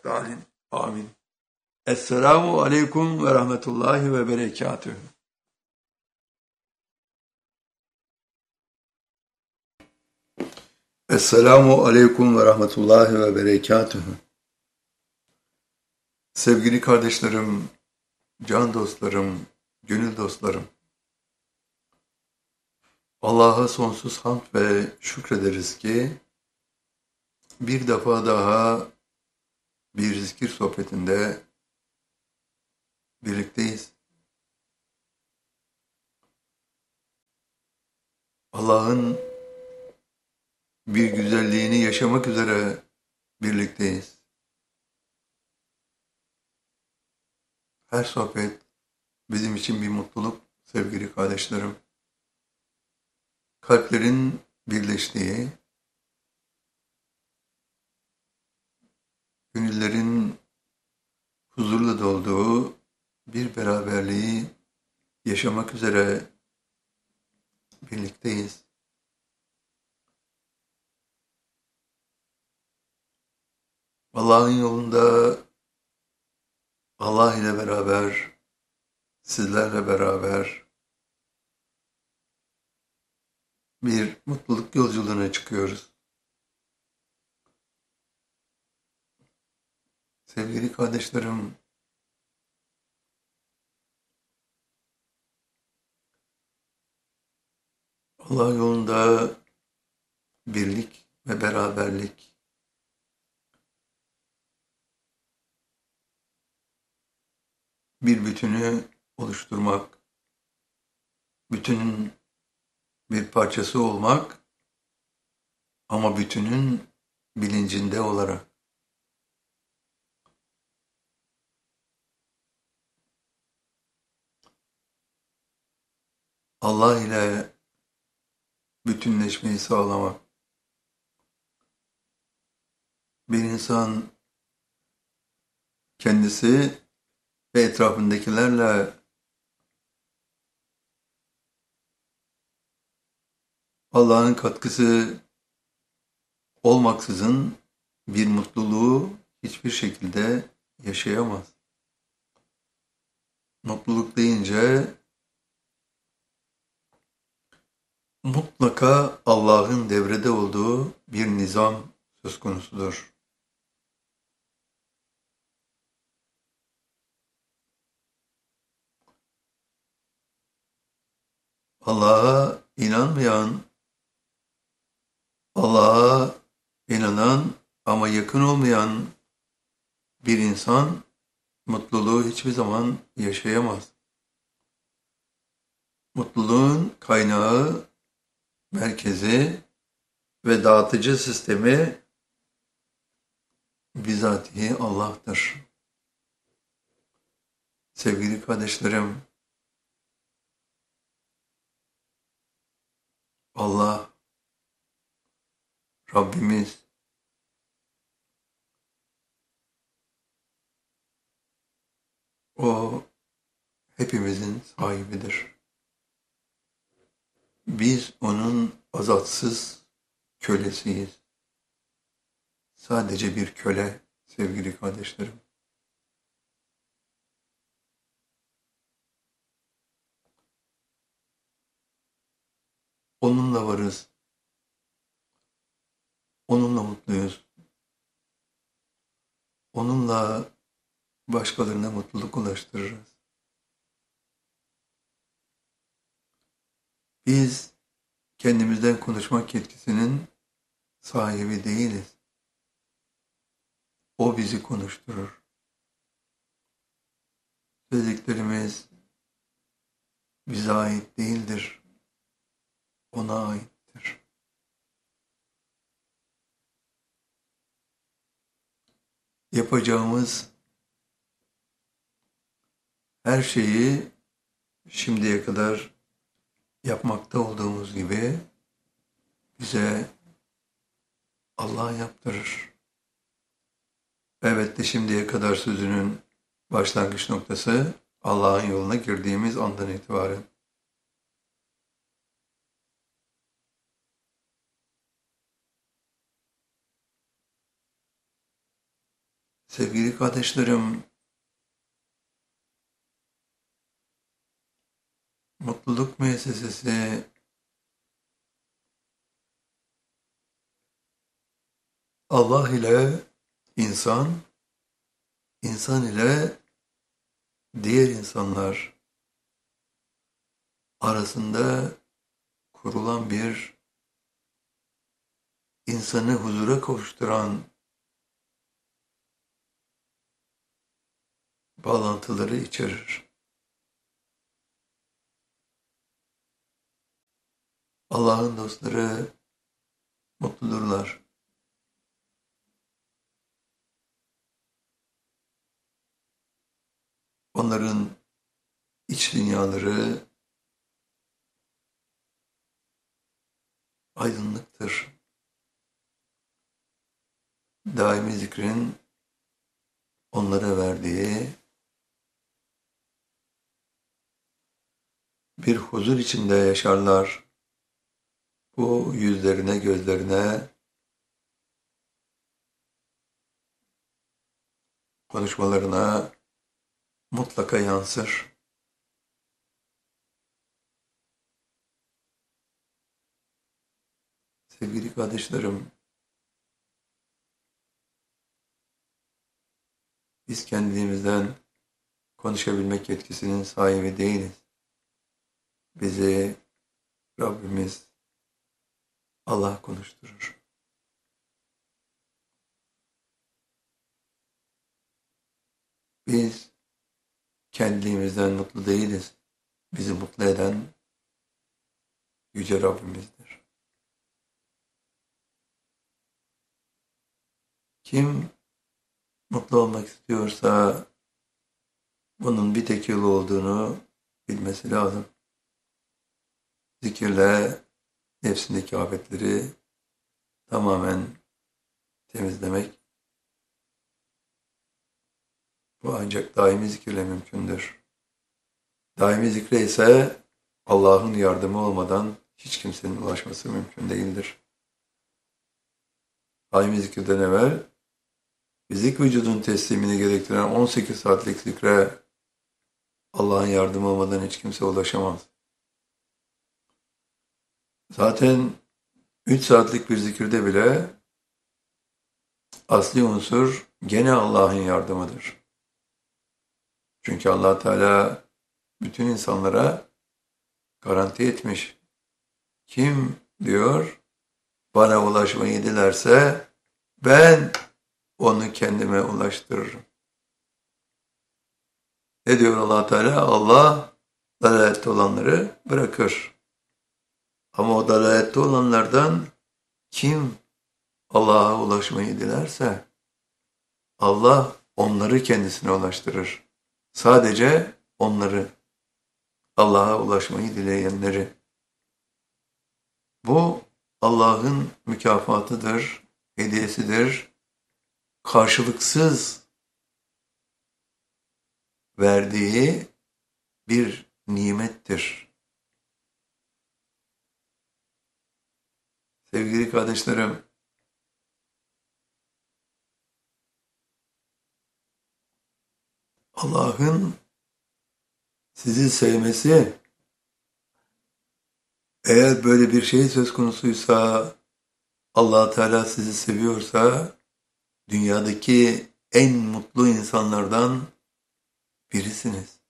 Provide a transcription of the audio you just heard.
Amin. Amin. Esselamu aleyküm ve rahmetullahi ve berekatühü. Esselamu aleyküm ve rahmetullahi ve berekatühü. Sevgili kardeşlerim, can dostlarım, gönül dostlarım. Allah'a sonsuz hamd ve şükrederiz ki bir defa daha bir zikir sohbetinde birlikteyiz. Allah'ın bir güzelliğini yaşamak üzere birlikteyiz. Her sohbet bizim için bir mutluluk sevgili kardeşlerim. Kalplerin birleştiği, gönüllerin huzurla dolduğu bir beraberliği yaşamak üzere birlikteyiz. Allah'ın yolunda Allah ile beraber, sizlerle beraber bir mutluluk yolculuğuna çıkıyoruz. Sevgili kardeşlerim, Allah yolunda birlik ve beraberlik, bir bütünü oluşturmak, bütünün bir parçası olmak ama bütünün bilincinde olarak. Allah ile bütünleşmeyi sağlamak. Bir insan kendisi ve etrafındakilerle Allah'ın katkısı olmaksızın bir mutluluğu hiçbir şekilde yaşayamaz. Mutluluk deyince mutlaka Allah'ın devrede olduğu bir nizam söz konusudur. Allah'a inanmayan, Allah'a inanan ama yakın olmayan bir insan mutluluğu hiçbir zaman yaşayamaz. Mutluluğun kaynağı, merkezi ve dağıtıcı sistemi bizatihi Allah'tır. Sevgili kardeşlerim, Allah, Rabbimiz, O hepimizin sahibidir. Biz O'nun azatsız kölesiyiz. Sadece bir köle sevgili kardeşlerim. Onunla varız. Onunla mutluyuz. Onunla başkalarına mutluluk ulaştırırız. Biz kendimizden konuşmak yetkisinin sahibi değiliz. O bizi konuşturur. Söylediklerimiz bize ait değildir. Ona aittir. Yapacağımız her şeyi şimdiye kadar yapmakta olduğumuz gibi bize Allah yaptırır. Elbette şimdiye kadar sözünün başlangıç noktası Allah'ın yoluna girdiğimiz andan itibaren. Sevgili kardeşlerim, Mutluluk Müessesesi Allah ile insan, insan ile diğer insanlar arasında kurulan bir insanı huzura kavuşturan bağlantıları içerir. Allah'ın dostları mutludurlar. Onların iç dünyaları aydınlıktır. Daimi zikrin onlara verdiği bir huzur içinde yaşarlar. Bu yüzlerine, gözlerine, konuşmalarına mutlaka yansır. Sevgili kardeşlerim, biz kendimizden konuşabilmek yetkisinin sahibi değiliz. Bizi Rabbimiz Allah konuşturur. Biz kendiliğimizden mutlu değiliz. Bizi mutlu eden Yüce Rabbimizdir. Kim mutlu olmak istiyorsa bunun bir tek yolu olduğunu bilmesi lazım. Zikirle nefsindeki afetleri tamamen temizlemek, bu ancak daimi zikirle mümkündür. Daimi zikre ise Allah'ın yardımı olmadan hiç kimsenin ulaşması mümkün değildir. Daimi zikirden evvel fizik vücudun teslimini gerektiren 18 saatlik zikre Allah'ın yardımı olmadan hiç kimse ulaşamaz. Zaten 3 saatlik bir zikirde bile asli unsur gene Allah'ın yardımıdır. Çünkü Allah Teala bütün insanlara garanti etmiş. Kim diyor bana ulaşmayı dilerse ben onu kendime ulaştırırım. Ne diyor Allah Teala? Allah dalalette olanları bırakır. Ama o dalalette olanlardan kim Allah'a ulaşmayı dilerse Allah onları kendisine ulaştırır. Sadece onları, Allah'a ulaşmayı dileyenleri. Bu Allah'ın mükafatıdır, hediyesidir. Karşılıksız verdiği bir nimettir. Sevgili kardeşlerim, Allah'ın sizi sevmesi, eğer böyle bir şey söz konusuysa, Allah Teala sizi seviyorsa, dünyadaki en mutlu insanlardan birisiniz.